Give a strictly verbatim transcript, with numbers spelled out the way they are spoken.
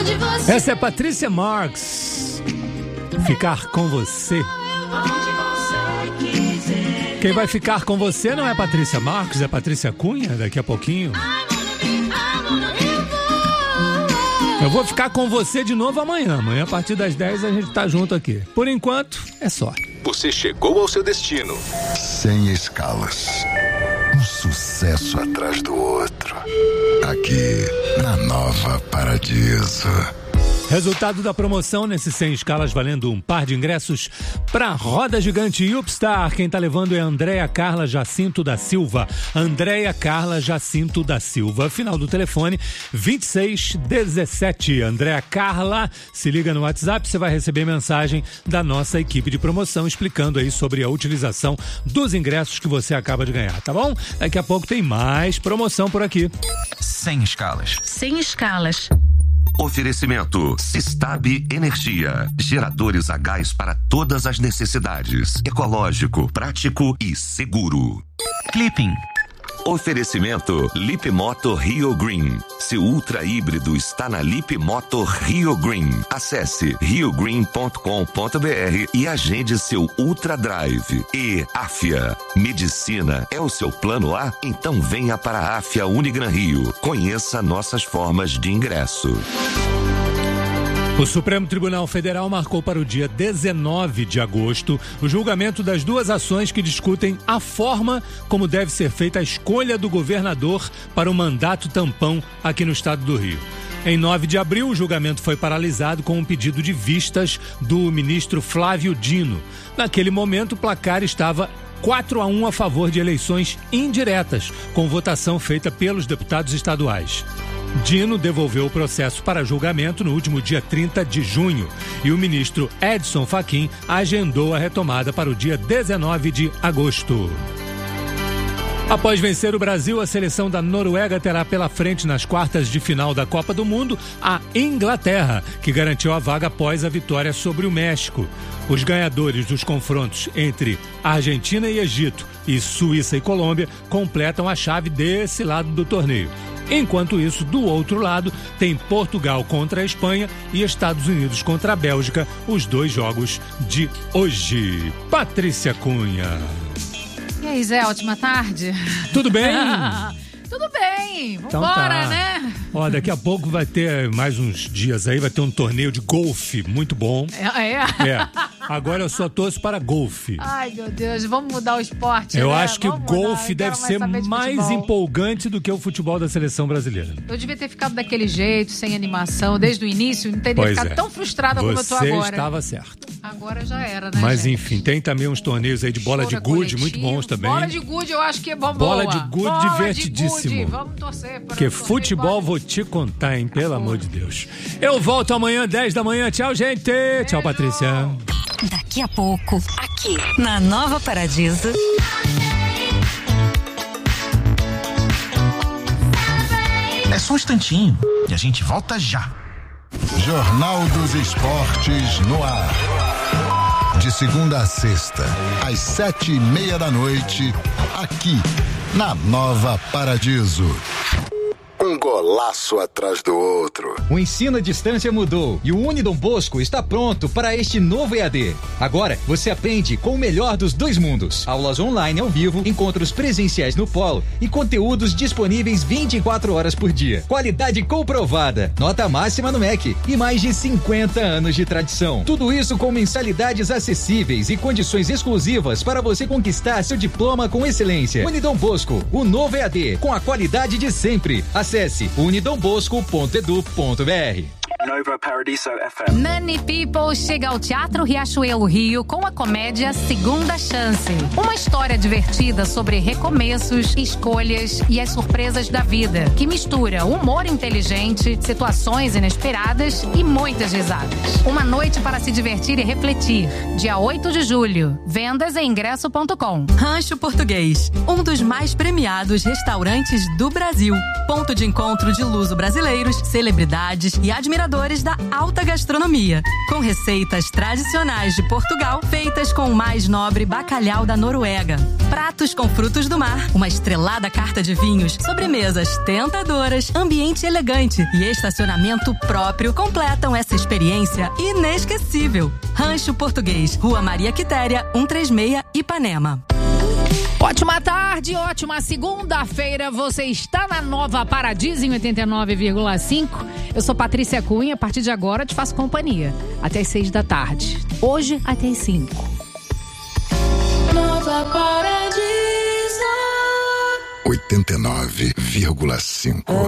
Essa é Patrícia Marx. Ficar com você. Quem vai ficar com você não é Patrícia Marx, é Patrícia Cunha, daqui a pouquinho. Eu vou ficar com você de novo amanhã. Amanhã, a partir das dez, a gente tá junto aqui. Por enquanto, é só. Você chegou ao seu destino. Sem escalas. Um sucesso atrás do outro. Aqui, na Nova Paradiso. Resultado da promoção nesse cem escalas valendo um par de ingressos para Roda Gigante e Upstar. Quem tá levando é Andréia Carla Jacinto da Silva. Andréia Carla Jacinto da Silva. Final do telefone vinte e seis dezessete. Andréia Carla, se liga no WhatsApp, você vai receber mensagem da nossa equipe de promoção explicando aí sobre a utilização dos ingressos que você acaba de ganhar, tá bom? Daqui a pouco tem mais promoção por aqui. Sem escalas. Sem escalas. Oferecimento Sistab Energia. Geradores a gás para todas as necessidades. Ecológico, prático e seguro. Clipping. Oferecimento Lip Moto Rio Green. Seu ultra híbrido está na Lip Moto Rio Green. Acesse rio green ponto com ponto b r e agende seu Ultra Drive. E Afia. Medicina é o seu plano A? Então venha para a Afia Unigran Rio. Conheça nossas formas de ingresso. O Supremo Tribunal Federal marcou para o dia dezenove de agosto o julgamento das duas ações que discutem a forma como deve ser feita a escolha do governador para o mandato tampão aqui no estado do Rio. Em nove de abril, o julgamento foi paralisado com um pedido de vistas do ministro Flávio Dino. Naquele momento, o placar estava quatro a um a favor de eleições indiretas, com votação feita pelos deputados estaduais. Dino devolveu o processo para julgamento no último dia trinta de junho e o ministro Edson Fachin agendou a retomada para o dia dezenove de agosto. Após vencer o Brasil, a seleção da Noruega terá pela frente nas quartas de final da Copa do Mundo a Inglaterra, que garantiu a vaga após a vitória sobre o México. Os ganhadores dos confrontos entre Argentina e Egito e Suíça e Colômbia completam a chave desse lado do torneio. Enquanto isso, do outro lado, tem Portugal contra a Espanha e Estados Unidos contra a Bélgica, os dois jogos de hoje. Patrícia Cunha. E aí, Zé, ótima tarde. Tudo bem? Tudo bem, vambora, então tá. né? Ó, daqui a pouco vai ter mais uns dias aí, vai ter um torneio de golfe muito bom. É? É. É. Agora eu só torço para golfe. Ai, meu Deus, vamos mudar o esporte, Eu né? acho que vamos o golfe mudar, deve ser mais, mais empolgante do que o futebol da seleção brasileira. Eu devia ter ficado daquele jeito, sem animação, desde o início, não teria pois ficado é. tão frustrada Você como eu tô agora. Você estava certo. Agora já era, né, Mas gente? enfim, tem também uns torneios aí de bola Choro de gude coletivo. muito bons também. Bola de gude eu acho que é bom. Bola boa. de gude bola divertidíssimo. De gude. Vamos torcer para Porque futebol vou te contar, hein? Pelo amor de Deus. Eu volto amanhã, dez da manhã. Tchau, gente. Beijo. Tchau, Patrícia. Daqui a pouco, aqui na Nova Paradiso. É só um instantinho e a gente volta já. Jornal dos Esportes no ar. De segunda a sexta, às sete e meia da noite, aqui na Nova Paradiso. Um golaço atrás do outro. O ensino à distância mudou e o Unidom Bosco está pronto para este novo E A D. Agora você aprende com o melhor dos dois mundos. Aulas online ao vivo, encontros presenciais no polo e conteúdos disponíveis vinte e quatro horas por dia. Qualidade comprovada, nota máxima no M E C e mais de cinquenta anos de tradição. Tudo isso com mensalidades acessíveis e condições exclusivas para você conquistar seu diploma com excelência. Unidom Bosco, o novo E A D, com a qualidade de sempre. Acesse unidom bosco ponto edu ponto b r. Nova Paradiso F M. Nani People chega ao Teatro Riachuelo Rio com a comédia Segunda Chance. Uma história divertida sobre recomeços, escolhas e as surpresas da vida, que mistura humor inteligente, situações inesperadas e muitas risadas. Uma noite para se divertir e refletir. Dia oito de julho. Vendas em ingresso ponto com. Rancho Português, um dos mais premiados restaurantes do Brasil. Ponto de encontro de luso-brasileiros, celebridades e admiradores apreciadores da alta gastronomia, com receitas tradicionais de Portugal feitas com o mais nobre bacalhau da Noruega. Pratos com frutos do mar, uma estrelada carta de vinhos, sobremesas tentadoras, ambiente elegante e estacionamento próprio completam essa experiência inesquecível. Rancho Português, Rua Maria Quitéria, cento e trinta e seis, Ipanema. Ótima tarde, ótima segunda-feira. Você está na Nova Paradiso em oitenta e nove vírgula cinco. Eu sou Patrícia Cunha. A partir de agora te faço companhia até as seis da tarde. Hoje até as cinco. Nova Paradiso oitenta e nove vírgula cinco.